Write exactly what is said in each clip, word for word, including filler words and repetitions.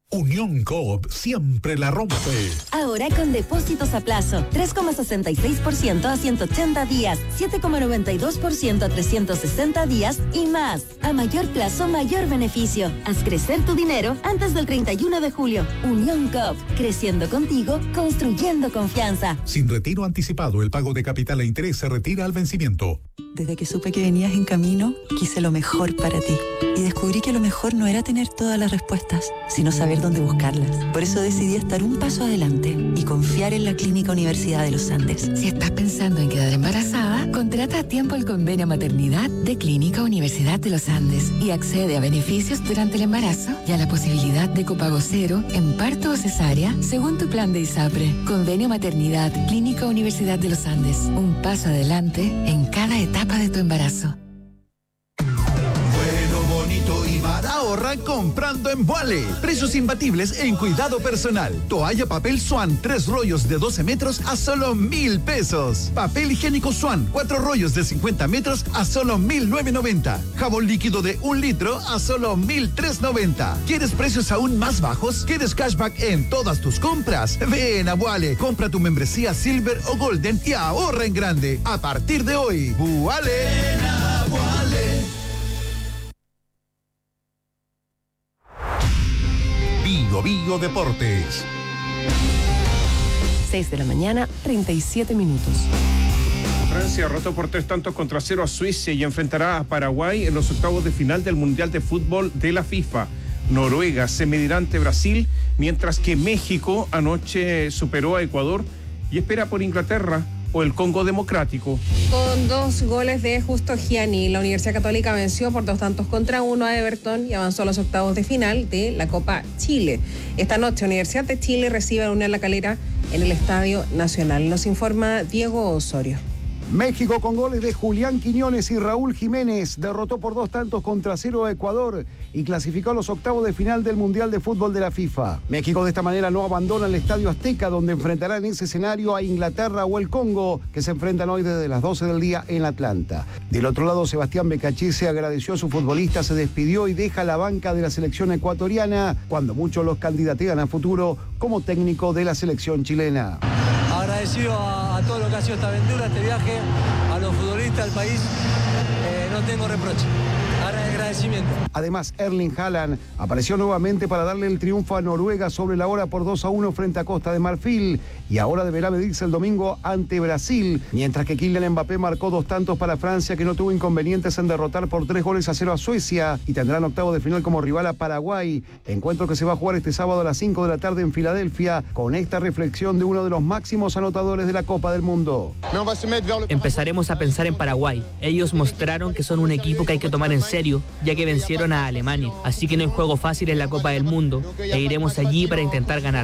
Unión Coop siempre la rompe. Ahora con depósitos a plazo, tres coma sesenta y seis por ciento a ciento ochenta días, siete coma noventa y dos por ciento a trescientos sesenta días y más. A mayor plazo, mayor beneficio. Haz crecer tu dinero antes del treinta y uno de julio. Unión Coop, creciendo contigo, construyendo confianza. Sin retiro anticipado, el pago de capital e interés se retira al vencimiento. Desde que supe que venías en camino, quise lo mejor para ti. Y descubrí que lo mejor no era tener todas las respuestas, sino saber dónde buscarlas. Por eso decidí estar un paso adelante y confiar en la Clínica Universidad de los Andes. Si estás pensando en quedar embarazada, contrata a tiempo el convenio maternidad de Clínica Universidad de los Andes y accede a beneficios durante el embarazo y a la posibilidad de copago cero en parto o cesárea según tu plan de ISAPRE. Convenio maternidad Clínica Universidad de los Andes. Un paso adelante en cada etapa de tu embarazo. Ahorra comprando en Vuale. Precios imbatibles en cuidado personal. Toalla papel Swan, tres rollos de doce metros a solo mil pesos. Papel higiénico Swan, cuatro rollos de cincuenta metros a solo mil novecientos noventa. Jabón líquido de un litro a solo mil trescientos noventa. ¿Quieres precios aún más bajos? ¿Quieres cashback en todas tus compras? Ven a Vuale, compra tu membresía Silver o Golden y ahorra en grande. A partir de hoy, Vuale. Ven a Vuale. Bio Bio Deportes. seis de la mañana, treinta y siete minutos. Francia derrotó por tres tantos contra cero a Suecia y enfrentará a Paraguay en los octavos de final del Mundial de Fútbol de la FIFA. Noruega se medirá ante Brasil, mientras que México anoche superó a Ecuador y espera por Inglaterra o el Congo Democrático. Con dos goles de Justo Gianni, la Universidad Católica venció por dos tantos contra uno a Everton y avanzó a los octavos de final de la Copa Chile. Esta noche, Universidad de Chile recibe a Unión La Calera en el Estadio Nacional. Nos informa Diego Osorio. México, con goles de Julián Quiñones y Raúl Jiménez, derrotó por dos tantos contra cero a Ecuador y clasificó a los octavos de final del Mundial de Fútbol de la FIFA. México de esta manera no abandona el Estadio Azteca, donde enfrentará en ese escenario a Inglaterra o el Congo, que se enfrentan hoy desde las doce del día en Atlanta. Del otro lado, Sebastián Becachese agradeció a su futbolista, se despidió y deja la banca de la selección ecuatoriana, cuando muchos los candidatean a futuro como técnico de la selección chilena. Agradecido a, a todo lo que ha sido esta aventura, este viaje, a los futbolistas, al país, eh, no tengo reproche. Agradecimiento. Además, Erling Haaland apareció nuevamente para darle el triunfo a Noruega sobre la hora por dos a uno frente a Costa de Marfil y ahora deberá medirse el domingo ante Brasil, mientras que Kylian Mbappé marcó dos tantos para Francia, que no tuvo inconvenientes en derrotar por tres goles a cero a Suecia y tendrán octavo de final como rival a Paraguay, encuentro que se va a jugar este sábado a las cinco de la tarde en Filadelfia, con esta reflexión de uno de los máximos anotadores de la Copa del Mundo. Empezaremos a pensar en Paraguay. Ellos mostraron que son un equipo que hay que tomar en serio, ya que vencieron a Alemania. Así que no hay juego fácil en la Copa del Mundo e iremos allí para intentar ganar.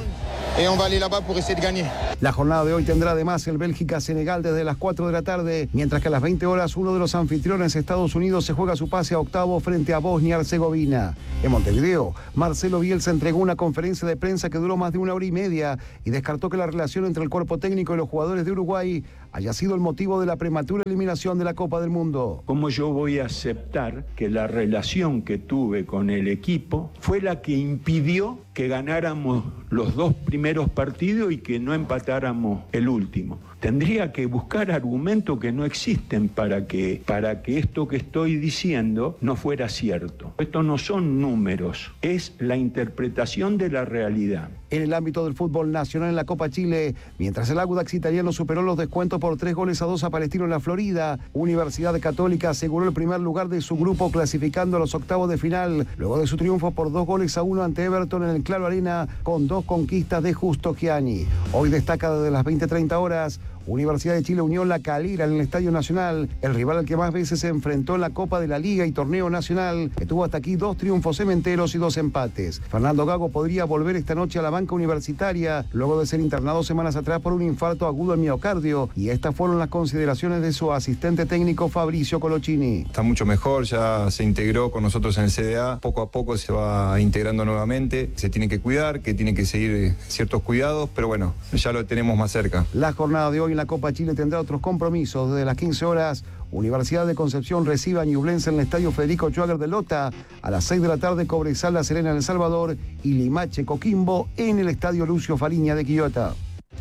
La jornada de hoy tendrá además el Bélgica-Senegal desde las cuatro de la tarde, mientras que a las veinte horas uno de los anfitriones, Estados Unidos, se juega su pase a octavo frente a Bosnia-Herzegovina. En Montevideo, Marcelo Bielsa entregó una conferencia de prensa que duró más de una hora y media y descartó que la relación entre el cuerpo técnico y los jugadores de Uruguay haya sido el motivo de la prematura eliminación de la Copa del Mundo. ¿Cómo yo voy a aceptar que la relación que tuve con el equipo fue la que impidió que ganáramos los dos primeros partidos y que no empatáramos el último? Tendría que buscar argumentos que no existen para que, para que esto que estoy diciendo no fuera cierto. Esto no son números, es la interpretación de la realidad. En el ámbito del fútbol nacional en la Copa Chile, mientras el Audax italiano superó los descuentos por tres goles a dos a Palestino en la Florida, Universidad Católica aseguró el primer lugar de su grupo clasificando a los octavos de final, luego de su triunfo por dos goles a uno ante Everton en el Claro Arena con dos conquistas de Justo Gianni. Hoy destaca desde las veinte treinta horas Universidad de Chile Unión La Calera en el Estadio Nacional, el rival al que más veces se enfrentó en la Copa de la Liga y Torneo Nacional, que tuvo hasta aquí dos triunfos cementeros y dos empates. Fernando Gago podría volver esta noche a la banca universitaria, luego de ser internado semanas atrás por un infarto agudo al miocardio, y estas fueron las consideraciones de su asistente técnico Fabricio Colochini. Está mucho mejor, ya se integró con nosotros en el C D A, poco a poco se va integrando nuevamente, se tiene que cuidar, que tiene que seguir ciertos cuidados, pero bueno, ya lo tenemos más cerca. La jornada de hoy en la Copa Chile tendrá otros compromisos. Desde las quince horas, Universidad de Concepción recibe a Ñublense en el Estadio Federico Schwager de Lota. A las seis de la tarde, Cobresal La Serena en El Salvador y Limache Coquimbo en el Estadio Lucio Fariña de Quillota.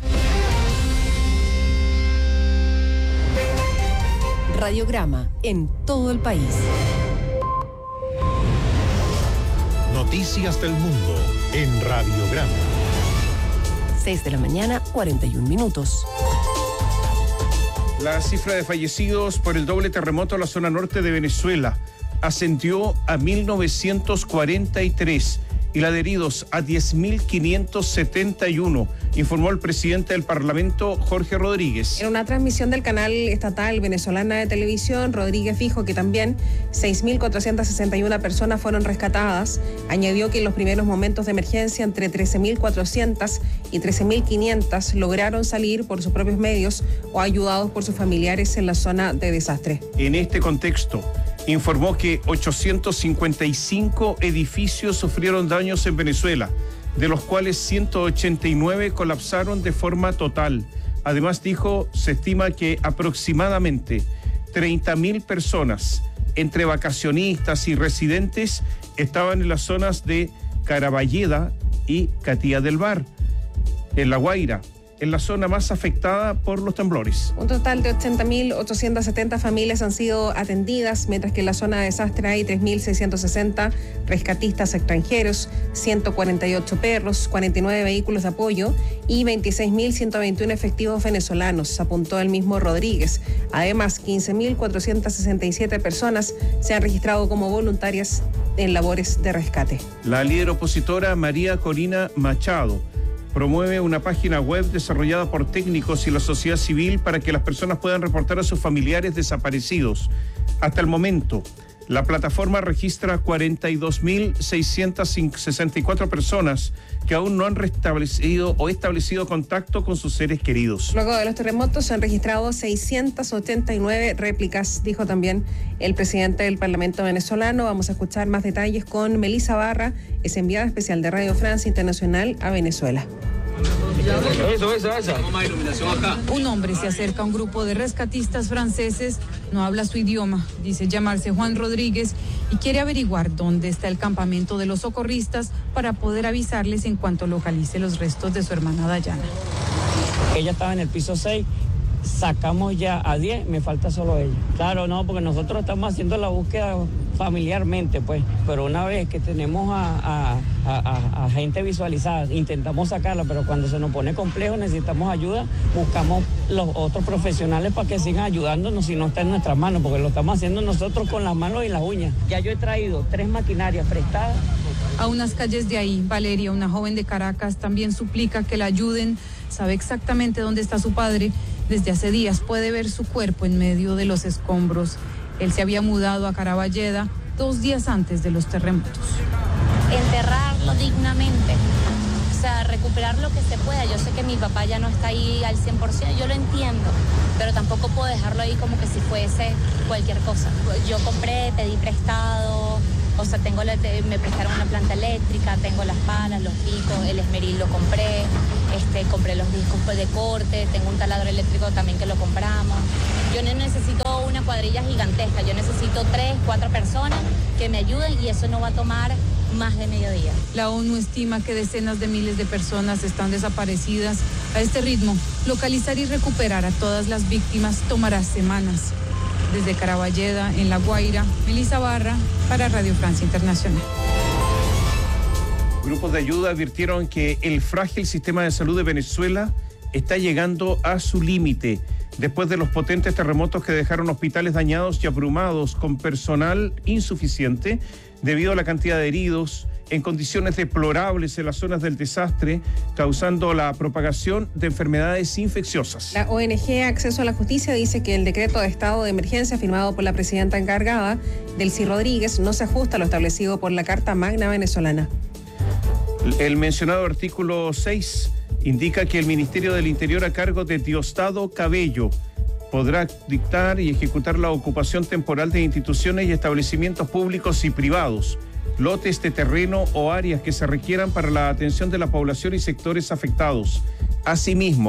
Radiograma en todo el país. Noticias del mundo en Radiograma. seis de la mañana, cuarenta y un minutos. La cifra de fallecidos por el doble terremoto en la zona norte de Venezuela ascendió a mil novecientos cuarenta y tres y la de heridos a diez mil quinientos setenta y uno, informó el presidente del Parlamento, Jorge Rodríguez. En una transmisión del canal estatal venezolana de televisión, Rodríguez dijo que también seis mil cuatrocientas sesenta y una personas fueron rescatadas. Añadió que en los primeros momentos de emergencia entre trece mil cuatrocientas y trece mil quinientas lograron salir por sus propios medios o ayudados por sus familiares en la zona de desastre. En este contexto, informó que ochocientos cincuenta y cinco edificios sufrieron daños en Venezuela, de los cuales ciento ochenta y nueve colapsaron de forma total. Además, dijo, se estima que aproximadamente treinta mil personas, entre vacacionistas y residentes, estaban en las zonas de Caraballeda y Catía del Bar, en La Guaira, en la zona más afectada por los temblores. Un total de ochenta mil ochocientas setenta familias han sido atendidas, mientras que en la zona de desastre hay tres mil seiscientos sesenta rescatistas extranjeros, ciento cuarenta y ocho perros, cuarenta y nueve vehículos de apoyo y veintiséis mil ciento veintiuno efectivos venezolanos, apuntó el mismo Rodríguez. Además, quince mil cuatrocientas sesenta y siete personas se han registrado como voluntarias en labores de rescate. La líder opositora María Corina Machado promueve una página web desarrollada por técnicos y la sociedad civil para que las personas puedan reportar a sus familiares desaparecidos. Hasta el momento, la plataforma registra cuarenta y dos mil seiscientas sesenta y cuatro personas que aún no han restablecido o establecido contacto con sus seres queridos. Luego de los terremotos se han registrado seiscientas ochenta y nueve réplicas, dijo también el presidente del Parlamento venezolano. Vamos a escuchar más detalles con Melissa Barra, es enviada especial de Radio Francia Internacional a Venezuela. Eso, eso, eso. Un hombre se acerca a un grupo de rescatistas franceses, no habla su idioma, dice llamarse Juan Rodríguez y quiere averiguar dónde está el campamento de los socorristas para poder avisarles en cuanto localice los restos de su hermana Dayana. Ella estaba en el piso seis, sacamos ya a diez, me falta solo ella. Claro, no, porque nosotros estamos haciendo la búsqueda familiarmente, pues, pero una vez que tenemos a, a, a, a gente visualizada, intentamos sacarla, pero cuando se nos pone complejo, necesitamos ayuda, buscamos los otros profesionales para que sigan ayudándonos si no está en nuestras manos, porque lo estamos haciendo nosotros con las manos y las uñas. Ya yo he traído tres maquinarias prestadas. A unas calles de ahí, Valeria, una joven de Caracas, también suplica que la ayuden, sabe exactamente dónde está su padre. Desde hace días puede ver su cuerpo en medio de los escombros. Él se había mudado a Caraballeda dos días antes de los terremotos. Enterrarlo dignamente, o sea, recuperar lo que se pueda. Yo sé que mi papá ya no está ahí al cien por ciento, yo lo entiendo, pero tampoco puedo dejarlo ahí como que si fuese cualquier cosa. Yo compré, pedí prestado, o sea, tengo la, me prestaron una planta eléctrica, tengo las palas, los picos, el esmeril lo compré, este, compré los discos de corte, tengo un taladro eléctrico también que lo compramos. Yo no necesito una cuadrilla gigantesca, yo necesito tres, cuatro personas que me ayuden y eso no va a tomar más de mediodía. La ONU estima que decenas de miles de personas están desaparecidas. A este ritmo, localizar y recuperar a todas las víctimas tomará semanas. Desde Caraballeda, en La Guaira, Melissa Barra, para Radio Francia Internacional. Grupos de ayuda advirtieron que el frágil sistema de salud de Venezuela está llegando a su límite después de los potentes terremotos que dejaron hospitales dañados y abrumados con personal insuficiente debido a la cantidad de heridos en condiciones deplorables en las zonas del desastre, causando la propagación de enfermedades infecciosas. La O N G Acceso a la Justicia dice que el decreto de estado de emergencia firmado por la presidenta encargada, Delcy Rodríguez, no se ajusta a lo establecido por la Carta Magna venezolana. El mencionado artículo seis indica que el Ministerio del Interior, a cargo de Diosdado Cabello, podrá dictar y ejecutar la ocupación temporal de instituciones y establecimientos públicos y privados, lotes de terreno o áreas que se requieran para la atención de la población y sectores afectados. Asimismo,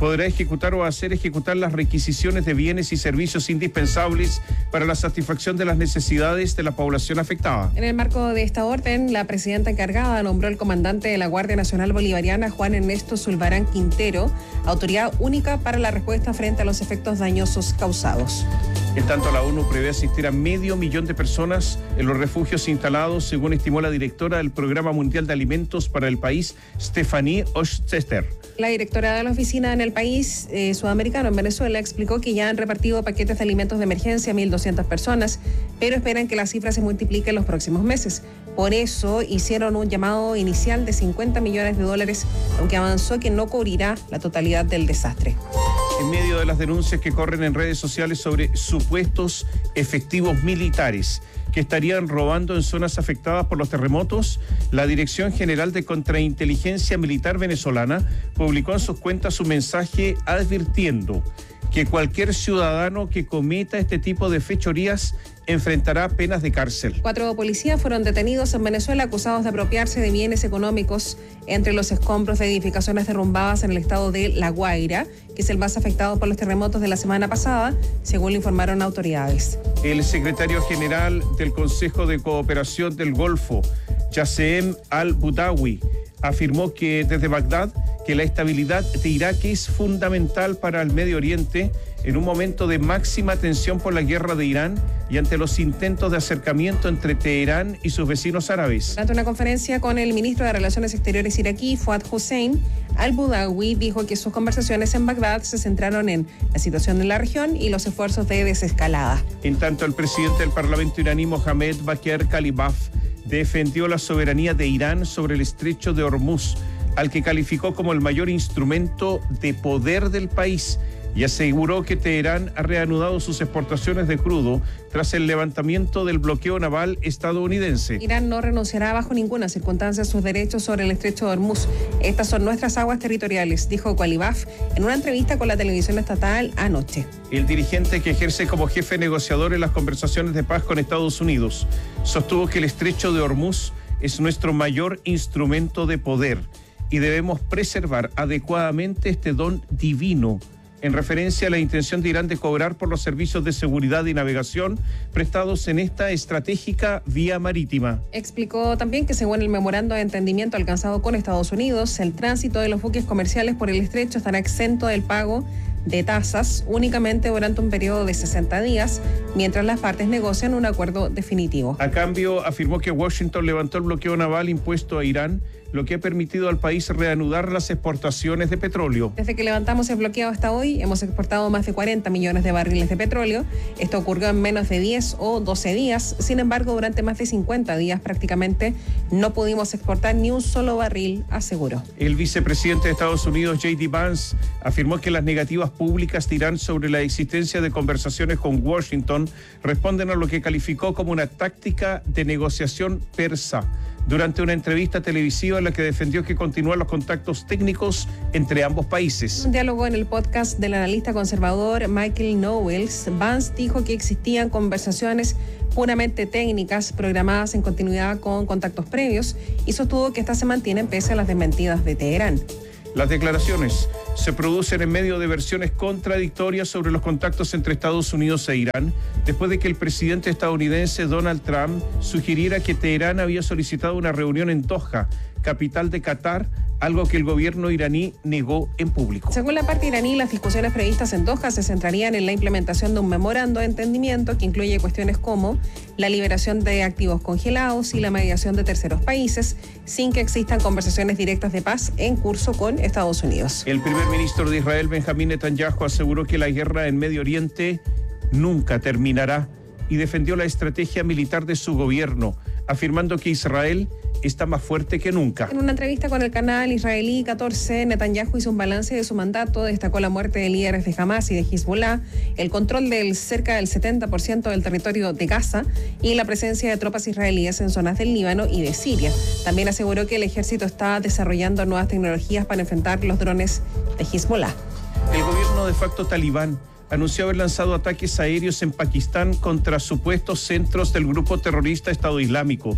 podrá ejecutar o hacer ejecutar las requisiciones de bienes y servicios indispensables para la satisfacción de las necesidades de la población afectada. En el marco de esta orden, la presidenta encargada nombró al comandante de la Guardia Nacional Bolivariana, Juan Ernesto Zulbarán Quintero, autoridad única para la respuesta frente a los efectos dañosos causados. En tanto, la ONU prevé asistir a medio millón de personas en los refugios instalados, según estimó la directora del Programa Mundial de Alimentos para el país, Stephanie Ochtester. La directora de la oficina en el país eh, sudamericano, en Venezuela, explicó que ya han repartido paquetes de alimentos de emergencia a mil doscientas personas, pero esperan que la cifra se multiplique en los próximos meses. Por eso hicieron un llamado inicial de cincuenta millones de dólares, aunque avanzó que no cubrirá la totalidad del desastre. En medio de las denuncias que corren en redes sociales sobre supuestos efectivos militares que estarían robando en zonas afectadas por los terremotos, la Dirección General de Contrainteligencia Militar Venezolana publicó en sus cuentas un mensaje advirtiendo que cualquier ciudadano que cometa este tipo de fechorías enfrentará penas de cárcel. Cuatro policías fueron detenidos en Venezuela acusados de apropiarse de bienes económicos entre los escombros de edificaciones derrumbadas en el estado de La Guaira, que es el más afectado por los terremotos de la semana pasada, según le informaron autoridades. El secretario general del Consejo de Cooperación del Golfo, Yasseem al-Budawi, afirmó que desde Bagdad que la estabilidad de Irak es fundamental para el Medio Oriente en un momento de máxima tensión por la guerra de Irán y ante los intentos de acercamiento entre Teherán y sus vecinos árabes. Durante una conferencia con el ministro de Relaciones Exteriores iraquí, Fuad Hussein, al-Budawi dijo que sus conversaciones en Bagdad se centraron en la situación en la región y los esfuerzos de desescalada. En tanto, el presidente del Parlamento iraní, Mohammad Bakir Kalibaf, defendió la soberanía de Irán sobre el estrecho de Hormuz, al que calificó como el mayor instrumento de poder del país, y aseguró que Teherán ha reanudado sus exportaciones de crudo tras el levantamiento del bloqueo naval estadounidense. Irán no renunciará bajo ninguna circunstancia a sus derechos sobre el estrecho de Hormuz. Estas son nuestras aguas territoriales, dijo Kalibaf en una entrevista con la televisión estatal anoche. El dirigente que ejerce como jefe negociador en las conversaciones de paz con Estados Unidos sostuvo que el estrecho de Hormuz es nuestro mayor instrumento de poder y debemos preservar adecuadamente este don divino, en referencia a la intención de Irán de cobrar por los servicios de seguridad y navegación prestados en esta estratégica vía marítima. Explicó también que según el memorando de entendimiento alcanzado con Estados Unidos, el tránsito de los buques comerciales por el estrecho estará exento del pago de tasas únicamente durante un periodo de sesenta días, mientras las partes negocian un acuerdo definitivo. A cambio, afirmó que Washington levantó el bloqueo naval impuesto a Irán, lo que ha permitido al país reanudar las exportaciones de petróleo. Desde que levantamos el bloqueo hasta hoy, hemos exportado más de cuarenta millones de barriles de petróleo. Esto ocurrió en menos de diez o doce días. Sin embargo, durante más de cincuenta días prácticamente no pudimos exportar ni un solo barril, aseguró. El vicepresidente de Estados Unidos, J D Vance, afirmó que las negativas públicas de Irán sobre la existencia de conversaciones con Washington responden a lo que calificó como una táctica de negociación persa, durante una entrevista televisiva en la que defendió que continúan los contactos técnicos entre ambos países. Un diálogo en el podcast del analista conservador Michael Knowles, Vance dijo que existían conversaciones puramente técnicas programadas en continuidad con contactos previos y sostuvo que estas se mantienen pese a las desmentidas de Teherán. Las declaraciones se producen en medio de versiones contradictorias sobre los contactos entre Estados Unidos e Irán, después de que el presidente estadounidense Donald Trump sugiriera que Teherán había solicitado una reunión en Doha, capital de Qatar, algo que el gobierno iraní negó en público. Según la parte iraní, las discusiones previstas en Doha se centrarían en la implementación de un memorando de entendimiento que incluye cuestiones como la liberación de activos congelados y la mediación de terceros países, sin que existan conversaciones directas de paz en curso con Estados Unidos. El primer ministro de Israel, Benjamín Netanyahu, aseguró que la guerra en Medio Oriente nunca terminará y defendió la estrategia militar de su gobierno, afirmando que Israel está más fuerte que nunca. En una entrevista con el canal israelí catorce, Netanyahu hizo un balance de su mandato, destacó la muerte de líderes de Hamas y de Hezbollah, el control del cerca del setenta por ciento del territorio de Gaza y la presencia de tropas israelíes en zonas del Líbano y de Siria. También aseguró que el ejército está desarrollando nuevas tecnologías para enfrentar los drones de Hezbollah. El gobierno de facto talibán anunció haber lanzado ataques aéreos en Pakistán contra supuestos centros del grupo terrorista Estado Islámico,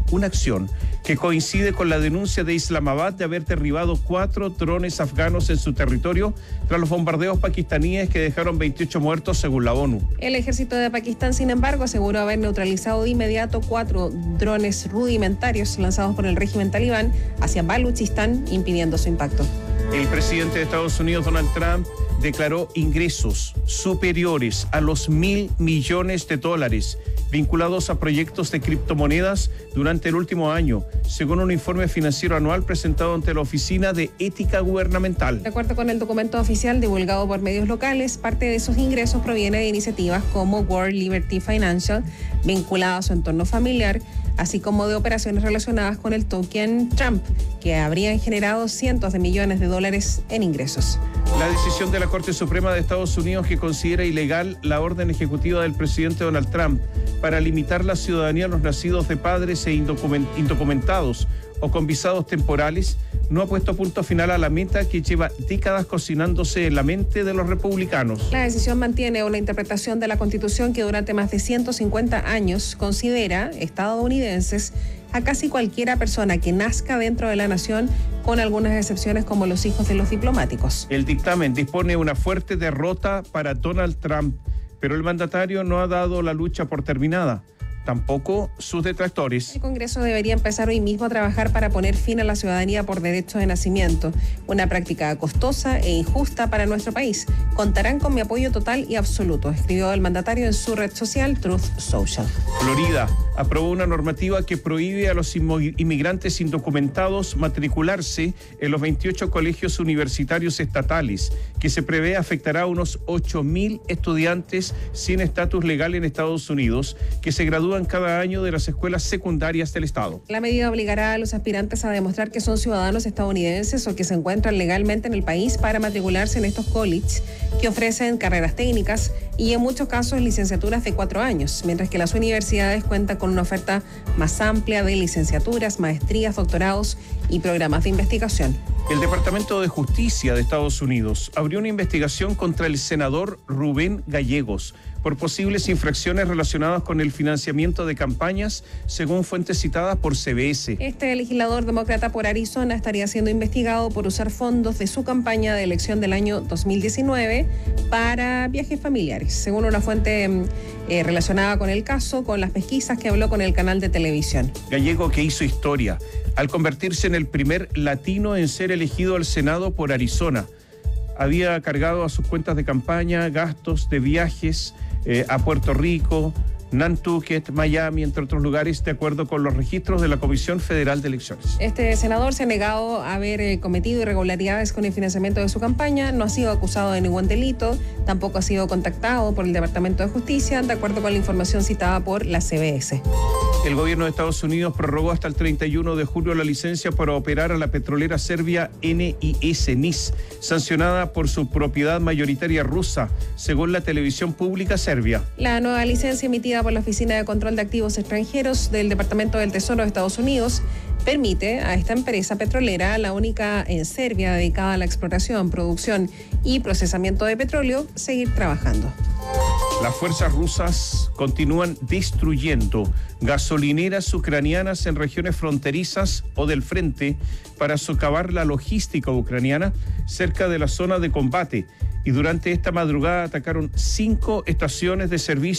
una acción que coincide con la denuncia de Islamabad de haber derribado cuatro drones afganos en su territorio tras los bombardeos pakistaníes que dejaron veintiocho muertos según la ONU. El ejército de Pakistán, sin embargo, aseguró haber neutralizado de inmediato cuatro drones rudimentarios lanzados por el régimen talibán hacia Baluchistán, impidiendo su impacto. El presidente de Estados Unidos, Donald Trump, declaró ingresos superiores a los mil millones de dólares vinculados a proyectos de criptomonedas durante el último año, según un informe financiero anual presentado ante la Oficina de Ética Gubernamental. De acuerdo con el documento oficial divulgado por medios locales, parte de esos ingresos proviene de iniciativas como World Liberty Financial, vinculada a su entorno familiar, así como de operaciones relacionadas con el token Trump, que habrían generado cientos de millones de dólares en ingresos. La decisión de la Corte Suprema de Estados Unidos, que considera ilegal la orden ejecutiva del presidente Donald Trump para limitar la ciudadanía a los nacidos de padres e indocumentados o con visados temporales, no ha puesto punto final a la meta que lleva décadas cocinándose en la mente de los republicanos. La decisión mantiene una interpretación de la Constitución que durante más de ciento cincuenta años considera estadounidenses a casi cualquiera persona que nazca dentro de la nación, con algunas excepciones como los hijos de los diplomáticos. El dictamen dispone una fuerte derrota para Donald Trump, pero el mandatario no ha dado la lucha por terminada. Tampoco sus detractores. El Congreso debería empezar hoy mismo a trabajar para poner fin a la ciudadanía por derecho de nacimiento, una práctica costosa e injusta para nuestro país. Contarán con mi apoyo total y absoluto, escribió el mandatario en su red social Truth Social. Florida aprobó una normativa que prohíbe a los inmigrantes indocumentados matricularse en los veintiocho colegios universitarios estatales, que se prevé afectará a unos ocho mil estudiantes sin estatus legal en Estados Unidos, que se gradúan cada año de las escuelas secundarias del estado. La medida obligará a los aspirantes a demostrar que son ciudadanos estadounidenses o que se encuentran legalmente en el país para matricularse en estos colleges, que ofrecen carreras técnicas y en muchos casos licenciaturas de cuatro años, mientras que las universidades cuentan con una oferta más amplia de licenciaturas, maestrías, doctorados y programas de investigación. El Departamento de Justicia de Estados Unidos abrió una investigación contra el senador Rubén Gallegos por posibles infracciones relacionadas con el financiamiento de campañas, según fuentes citadas por C B S. Este legislador demócrata por Arizona estaría siendo investigado por usar fondos de su campaña de elección del año dos mil diecinueve para viajes familiares, según una fuente eh, relacionada con el caso, con las pesquisas que habló con el canal de televisión. Gallego, que hizo historia al convertirse en el primer latino en ser elegido al Senado por Arizona, había cargado a sus cuentas de campaña gastos de viajes eh, a Puerto Rico, Nantucket, Miami, entre otros lugares, de acuerdo con los registros de la Comisión Federal de Elecciones. Este senador se ha negado a haber eh, cometido irregularidades con el financiamiento de su campaña, no ha sido acusado de ningún delito, tampoco ha sido contactado por el Departamento de Justicia, de acuerdo con la información citada por la C B S. El gobierno de Estados Unidos prorrogó hasta el treinta y uno de julio la licencia para operar a la petrolera serbia N I S N I S, sancionada por su propiedad mayoritaria rusa, según la televisión pública serbia. La nueva licencia emitida por la Oficina de Control de Activos Extranjeros del Departamento del Tesoro de Estados Unidos permite a esta empresa petrolera, la única en Serbia dedicada a la exploración, producción y procesamiento de petróleo, seguir trabajando. Las fuerzas rusas continúan destruyendo gasolineras ucranianas en regiones fronterizas o del frente para socavar la logística ucraniana cerca de la zona de combate, y durante esta madrugada atacaron cinco estaciones de servicio